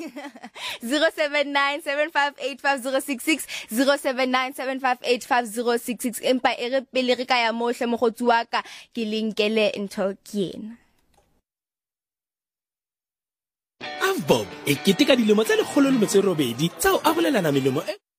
07975850066 07975850066 empa ere pele re ka ya mohle mogotsi wa ka ke linkele ntho ke ena Avbob e keteka dilemo tse 108 tsa o abelelana melemo